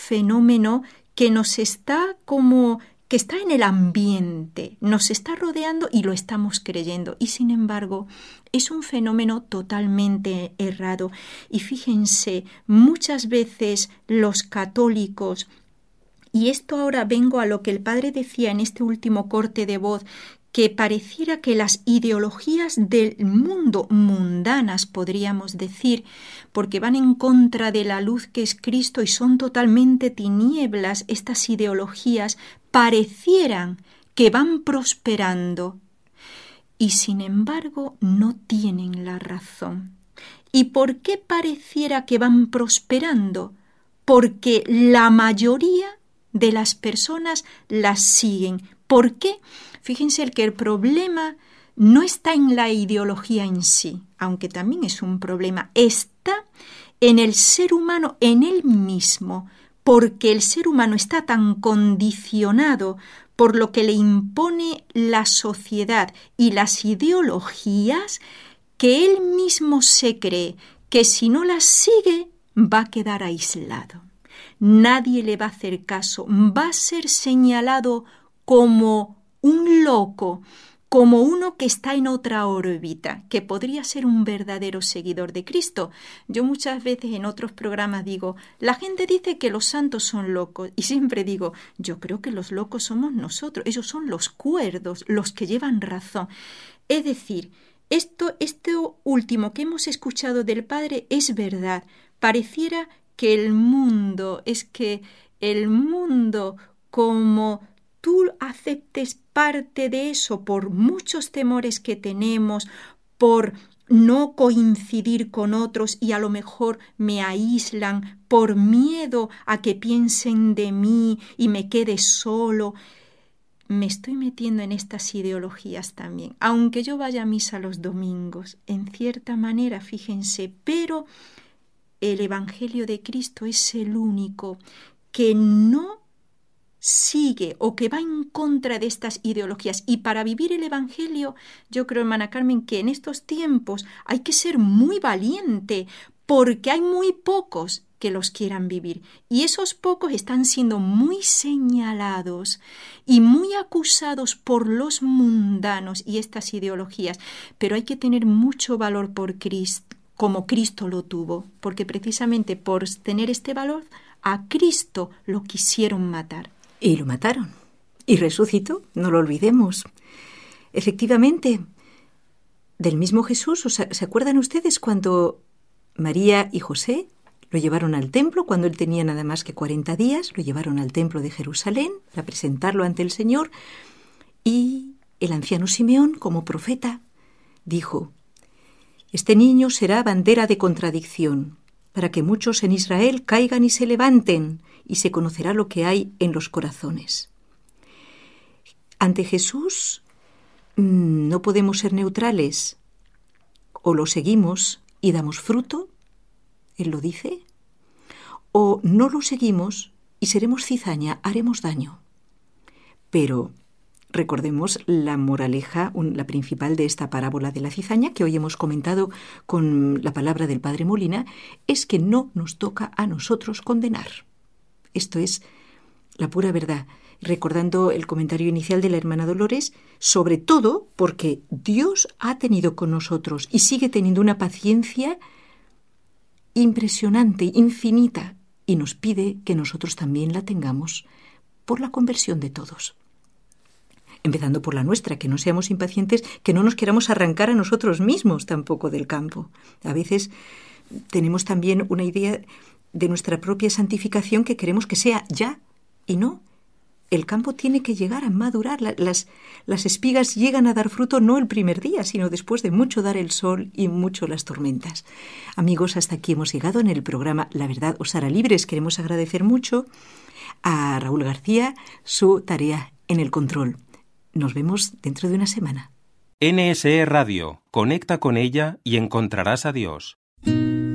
fenómeno que nos está que está en el ambiente, nos está rodeando y lo estamos creyendo. Y sin embargo, es un fenómeno totalmente errado. Y fíjense, muchas veces los católicos, y esto ahora vengo a lo que el padre decía en este último corte de voz, que pareciera que las ideologías del mundo, mundanas podríamos decir, porque van en contra de la luz que es Cristo y son totalmente tinieblas, estas ideologías parecieran que van prosperando y sin embargo no tienen la razón. ¿Y por qué pareciera que van prosperando? Porque la mayoría de las personas las siguen. ¿Por qué? Fíjense que el problema no está en la ideología en sí, aunque también es un problema, está en el ser humano, en él mismo, porque el ser humano está tan condicionado por lo que le impone la sociedad y las ideologías, que él mismo se cree que si no las sigue va a quedar aislado. Nadie le va a hacer caso, va a ser señalado como un loco, como uno que está en otra órbita, que podría ser un verdadero seguidor de Cristo. Yo muchas veces en otros programas digo, la gente dice que los santos son locos, y siempre digo, yo creo que los locos somos nosotros, ellos son los cuerdos, los que llevan razón. Es decir, esto último que hemos escuchado del Padre es verdad. Pareciera que el mundo, como tú aceptes parte de eso por muchos temores que tenemos, por no coincidir con otros y a lo mejor me aíslan, por miedo a que piensen de mí y me quede solo. Me estoy metiendo en estas ideologías también, aunque yo vaya a misa los domingos, en cierta manera, fíjense, pero el Evangelio de Cristo es el único que no sigue o que va en contra de estas ideologías. Y para vivir el Evangelio, yo creo, hermana Carmen, que en estos tiempos hay que ser muy valiente, porque hay muy pocos que los quieran vivir. Y esos pocos están siendo muy señalados y muy acusados por los mundanos y estas ideologías. Pero hay que tener mucho valor por Cristo, como Cristo lo tuvo, porque precisamente por tener este valor, a Cristo lo quisieron matar. Y lo mataron. Y resucitó, no lo olvidemos. Efectivamente, del mismo Jesús, ¿se acuerdan ustedes cuando María y José lo llevaron al templo, cuando él tenía nada más que 40 días, lo llevaron al templo de Jerusalén para presentarlo ante el Señor? Y el anciano Simeón, como profeta, dijo: este niño será bandera de contradicción, para que muchos en Israel caigan y se levanten, y se conocerá lo que hay en los corazones. Ante Jesús no podemos ser neutrales. O lo seguimos y damos fruto, Él lo dice, o no lo seguimos y seremos cizaña, haremos daño. Pero recordemos la moraleja, la principal de esta parábola de la cizaña, que hoy hemos comentado con la palabra del Padre Molina, es que no nos toca a nosotros condenar. Esto es la pura verdad. Recordando el comentario inicial de la hermana Dolores, sobre todo porque Dios ha tenido con nosotros y sigue teniendo una paciencia impresionante, infinita, y nos pide que nosotros también la tengamos por la conversión de todos. Empezando por la nuestra, que no seamos impacientes, que no nos queramos arrancar a nosotros mismos tampoco del campo. A veces tenemos también una idea de nuestra propia santificación que queremos que sea ya, y no. El campo tiene que llegar a madurar. Las espigas llegan a dar fruto no el primer día, sino después de mucho dar el sol y mucho las tormentas. Amigos, hasta aquí hemos llegado en el programa La Verdad os hará libres. Queremos agradecer mucho a Raúl García su tarea en el control. Nos vemos dentro de una semana. NSE Radio. Conecta con ella y encontrarás a Dios.